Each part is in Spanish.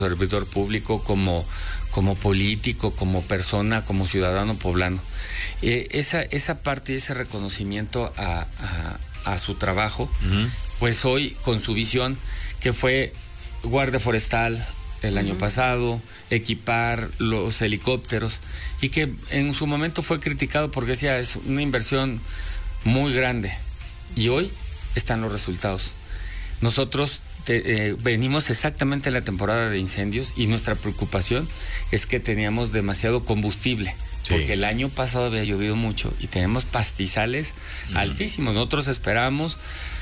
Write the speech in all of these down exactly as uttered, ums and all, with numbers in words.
servidor público, como, como político, como persona, como ciudadano poblano. Eh, esa, esa parte y ese reconocimiento a, a, a su trabajo, uh-huh. pues hoy con su visión, que fue Guardia Forestal el uh-huh. año pasado, equipar los helicópteros, y que en su momento fue criticado porque decía, es una inversión muy grande, y hoy están los resultados. Nosotros te, eh, venimos exactamente en la temporada de incendios y nuestra preocupación es que teníamos demasiado combustible, sí. porque el año pasado había llovido mucho y tenemos pastizales uh-huh. altísimos. Nosotros esperamos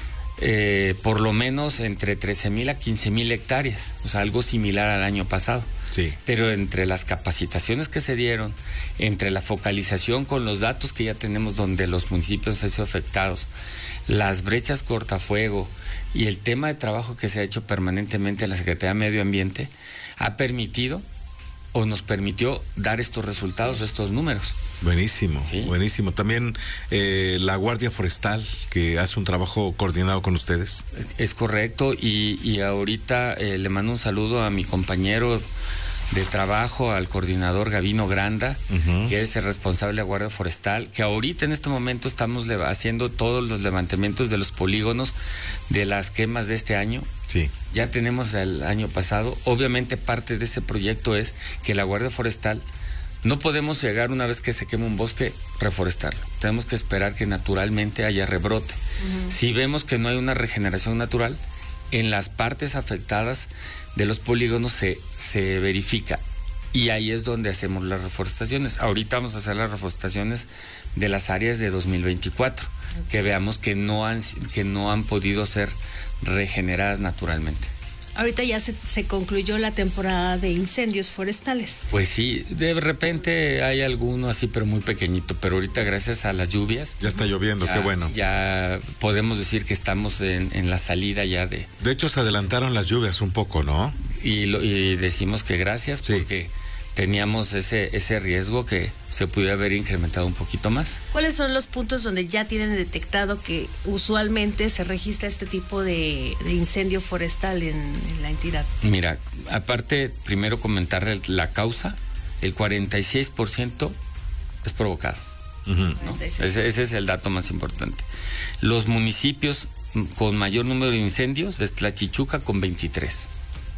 eh, por lo menos entre trece mil a quince mil hectáreas, o sea, algo similar al año pasado. Sí. Pero entre las capacitaciones que se dieron, entre la focalización con los datos que ya tenemos donde los municipios han sido afectados, las brechas cortafuego y el tema de trabajo que se ha hecho permanentemente en la Secretaría de Medio Ambiente, ha permitido o nos permitió dar estos resultados, estos números. Buenísimo, ¿sí? buenísimo. También eh, la Guardia Forestal, que hace un trabajo coordinado con ustedes. Es correcto, y, y ahorita eh, le mando un saludo a mi compañero de trabajo, al coordinador Gavino Granda, uh-huh. que es el responsable de la Guardia Forestal, que ahorita en este momento estamos le- haciendo todos los levantamientos de los polígonos de las quemas de este año. Sí. Ya tenemos el año pasado. Obviamente parte de ese proyecto es que la Guardia Forestal, no podemos llegar una vez que se queme un bosque, reforestarlo. Tenemos que esperar que naturalmente haya rebrote. Uh-huh. Si vemos que no hay una regeneración natural, en las partes afectadas de los polígonos se, se verifica, y ahí es donde hacemos las reforestaciones. Ahorita vamos a hacer las reforestaciones de las áreas de dos mil veinticuatro, okay. que veamos que no han, que no han podido ser regeneradas naturalmente. Ahorita ya se, se concluyó la temporada de incendios forestales. Pues sí, de repente hay alguno así, pero muy pequeñito, pero ahorita gracias a las lluvias... Ya está lloviendo, ya, qué bueno. Ya podemos decir que estamos en, en la salida ya de... De hecho, se adelantaron las lluvias un poco, ¿no? Y, lo, y decimos que gracias, sí. porque teníamos ese, ese riesgo que se pudiera haber incrementado un poquito más. ¿Cuáles son los puntos donde ya tienen detectado que usualmente se registra este tipo de, de incendio forestal en, en la entidad? Mira, aparte, primero comentarle la causa, el cuarenta y seis por ciento es provocado. Uh-huh. ¿no? Ese, ese es el dato más importante. Los municipios con mayor número de incendios es Tlachichuca con veintitrés.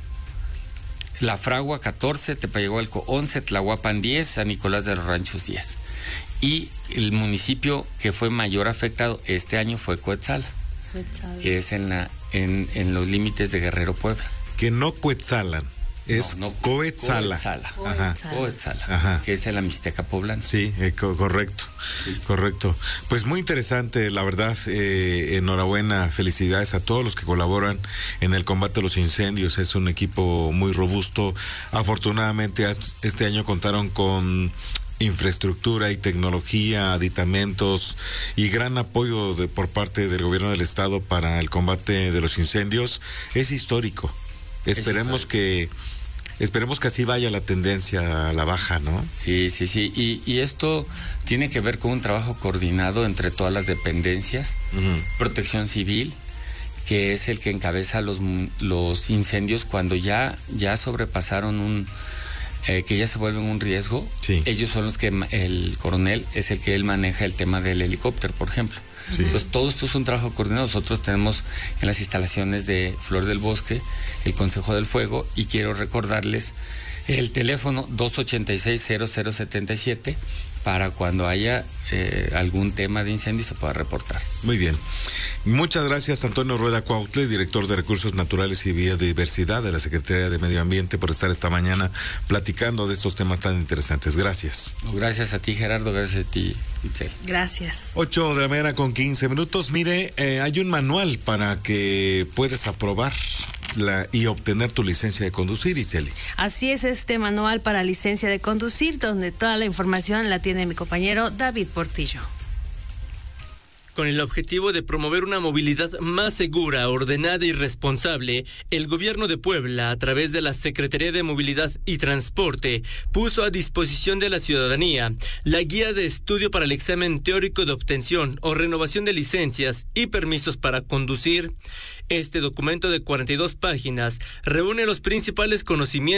La Fragua catorce, Tepayagualco once, Tlahuapan diez, San Nicolás de los Ranchos diez. Y el municipio que fue mayor afectado este año fue Coetzala, Coetzala. que es en la en, en los límites de Guerrero, Puebla. Que no Coetzalan, es no, no, Coetzala. Coetzala. Ajá. Coetzala, Ajá. que es en la Mixteca poblana. Sí, eh, co- correcto, sí. correcto. Pues muy interesante, la verdad, eh, enhorabuena, felicidades a todos los que colaboran en el combate a los incendios. Es un equipo muy robusto. Afortunadamente este año contaron con infraestructura y tecnología, aditamentos y gran apoyo de, por parte del gobierno del estado para el combate de los incendios. Es histórico. Esperemos que esperemos que así vaya la tendencia a la baja, ¿no? Sí, sí, sí. Y, y esto tiene que ver con un trabajo coordinado entre todas las dependencias. Uh-huh. Protección Civil, que es el que encabeza los, los incendios cuando ya, ya sobrepasaron un... Eh, que ya se vuelven un riesgo. Sí. Ellos son los que, el coronel es el que él maneja el tema del helicóptero, por ejemplo. Sí. Entonces todo esto es un trabajo coordinado. Nosotros tenemos en las instalaciones de Flor del Bosque el Consejo del Fuego, y quiero recordarles el teléfono dos ochenta y seis, cero cero setenta y siete para cuando haya eh, algún tema de incendio se pueda reportar. Muy bien. Muchas gracias, Antonio Rueda Cuautle, director de Recursos Naturales y Biodiversidad de la Secretaría de Medio Ambiente, por estar esta mañana platicando de estos temas tan interesantes. Gracias. Gracias a ti, Gerardo. Gracias a ti, Itzel. Gracias. Ocho de la mañana con quince minutos. Mire, eh, hay un manual para que puedas aprobar La, y obtener tu licencia de conducir, Iseli. Así es, este manual para licencia de conducir, donde toda la información la tiene mi compañero David Portillo. Con el objetivo de promover una movilidad más segura, ordenada y responsable, el gobierno de Puebla, a través de la Secretaría de Movilidad y Transporte, puso a disposición de la ciudadanía la guía de estudio para el examen teórico de obtención o renovación de licencias y permisos para conducir. Este documento de cuarenta y dos páginas reúne los principales conocimientos